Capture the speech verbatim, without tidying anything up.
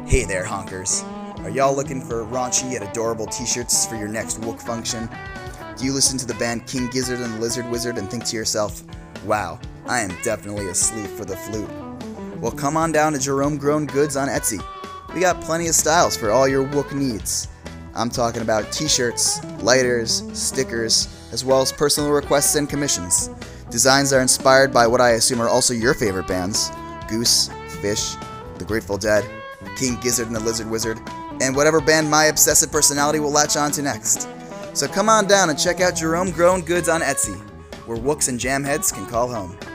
Hey there, honkers. Are y'all looking for raunchy yet adorable t-shirts for your next Wook function? Do you listen to the band King Gizzard and the Lizard Wizard and think to yourself, wow, I am definitely asleep for the flute? Well, come on down to Jerome Grown Goods on Etsy. We got plenty of styles for all your Wook needs. I'm talking about t-shirts, lighters, stickers, as well as personal requests and commissions. Designs are inspired by what I assume are also your favorite bands: Goose, Fish, The Grateful Dead, King Gizzard and the Lizard Wizard, and whatever band my obsessive personality will latch on to next. So come on down and check out Jerome Grown Goods on Etsy, where Wooks and Jamheads can call home.